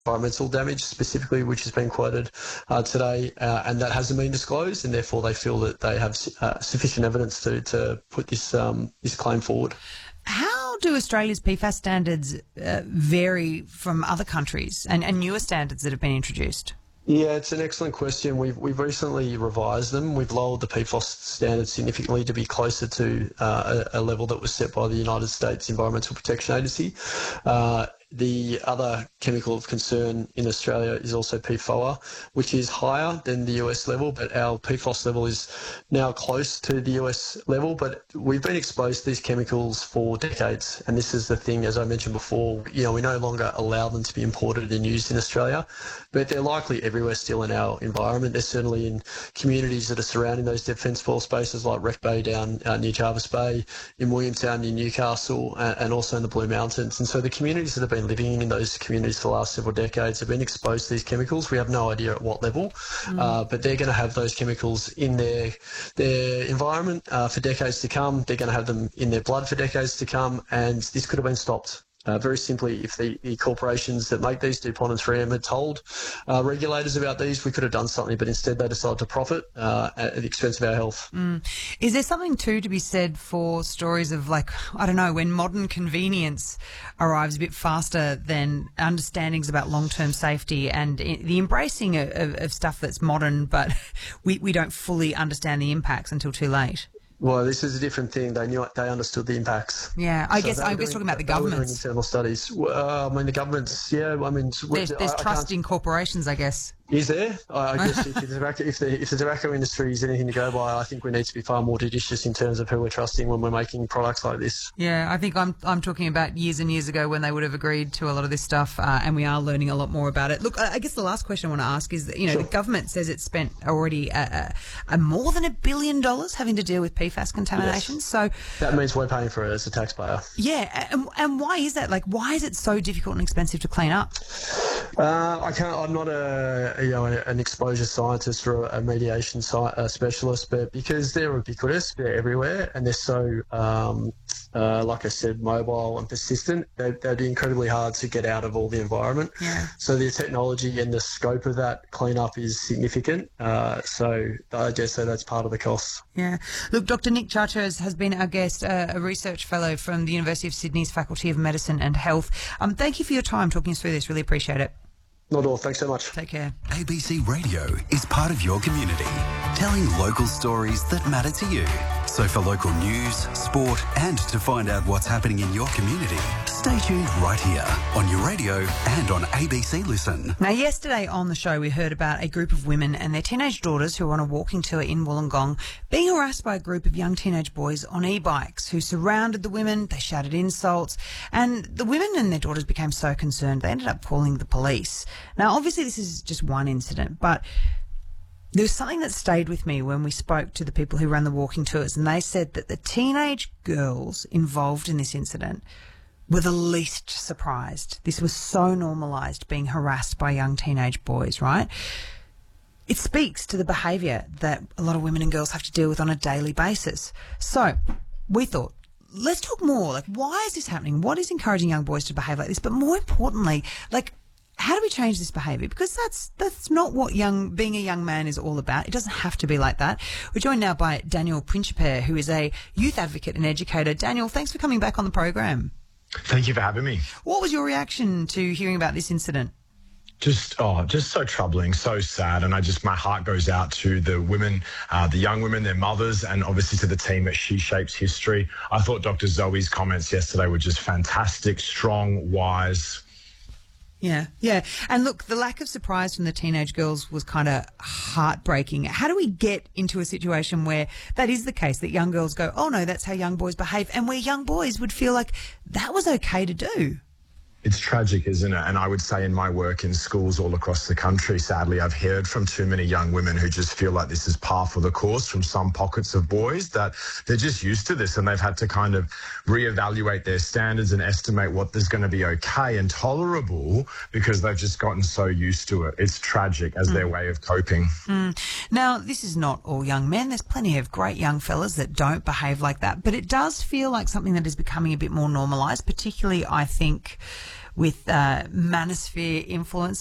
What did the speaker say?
environmental damage specifically, which has been quoted today, and that hasn't been disclosed, and therefore they feel that they have sufficient evidence to put this claim forward. How do Australia's PFAS standards vary from other countries and newer standards that have been introduced? Yeah, it's an excellent question. We've recently revised them. We've lowered the PFAS standards significantly to be closer to a level that was set by the United States Environmental Protection Agency. The other chemical of concern in Australia is also PFOA, which is higher than the US level, but our PFOS level is now close to the US level. But we've been exposed to these chemicals for decades, and this is the thing, as I mentioned before, we no longer allow them to be imported and used in Australia, but they're likely everywhere still in our environment. They're certainly in communities that are surrounding those defence-force bases like Wreck Bay down near Jervis Bay, in Williamstown near Newcastle, and also in the Blue Mountains. And so the communities that have been living in those communities for the last several decades have been exposed to these chemicals. We have no idea at what level, but they're going to have those chemicals in their environment for decades to come. They're going to have them in their blood for decades to come, and this could have been stopped. Very simply, if the corporations that make these, DuPont and 3M, had told regulators about these, we could have done something, but instead they decided to profit at the expense of our health. Is there something, too, to be said for stories of, when modern convenience arrives a bit faster than understandings about long-term safety and the embracing of stuff that's modern, but we don't fully understand the impacts until too late? Well, this is a different thing. They understood the impacts. Yeah, I guess talking about the governments. Internal studies. The governments. Yeah, there's trust in corporations, I guess. Is there? I guess if the tobacco industry is anything to go by, I think we need to be far more judicious in terms of who we're trusting when we're making products like this. Yeah, I think I'm talking about years and years ago when they would have agreed to a lot of this stuff, and we are learning a lot more about it. Look, I guess the last question I want to ask is that, Sure. The government says it's spent already more than $1 billion having to deal with PFAS contamination. Yes. So that means we're paying for it as a taxpayer. Yeah, and why is that? Why is it so difficult and expensive to clean up? I'm not an exposure scientist or a mediation specialist, but because they're ubiquitous, they're everywhere, and they're so, like I said, mobile and persistent, they'd be incredibly hard to get out of all the environment. Yeah. So the technology and the scope of that cleanup is significant. So I guess that's part of the cost. Yeah. Look, Dr. Nick Chartres has been our guest, a research fellow from the University of Sydney's Faculty of Medicine and Health. Thank you for your time talking us through this. Really appreciate it. Not at all. Thanks so much. Take care. ABC Radio is part of your community, telling local stories that matter to you. So for local news, sport, and to find out what's happening in your community, stay tuned right here on your radio and on ABC Listen. Now, yesterday on the show, we heard about a group of women and their teenage daughters who were on a walking tour in Wollongong being harassed by a group of young teenage boys on e-bikes who surrounded the women. They shouted insults, and the women and their daughters became so concerned they ended up calling the police. Now, obviously, this is just one incident, but there was something that stayed with me when we spoke to the people who ran the walking tours, and they said that the teenage girls involved in this incident were the least surprised. This was so normalised, being harassed by young teenage boys, right? It speaks to the behaviour that a lot of women and girls have to deal with on a daily basis. So we thought, let's talk more. Why is this happening? What is encouraging young boys to behave like this? But more importantly, how do we change this behaviour? Because that's not what being a young man is all about. It doesn't have to be like that. We're joined now by Daniel Principe, who is a youth advocate and educator. Daniel, thanks for coming back on the program. Thank you for having me. What was your reaction to hearing about this incident? Just so troubling, so sad. And my heart goes out to the women, the young women, their mothers, and obviously to the team at She Shapes History. I thought Dr. Zoe's comments yesterday were just fantastic, strong, wise. Yeah. And look, the lack of surprise from the teenage girls was kind of heartbreaking. How do we get into a situation where that is the case, that young girls go, oh no, that's how young boys behave, and where young boys would feel like that was okay to do? It's tragic, isn't it? And I would say in my work in schools all across the country, sadly, I've heard from too many young women who just feel like this is par for the course from some pockets of boys, that they're just used to this and they've had to kind of reevaluate their standards and estimate what is going to be okay and tolerable because they've just gotten so used to it. It's tragic as their way of coping. Now, this is not all young men. There's plenty of great young fellas that don't behave like that, but it does feel like something that is becoming a bit more normalised, particularly, I think, with manosphere influence.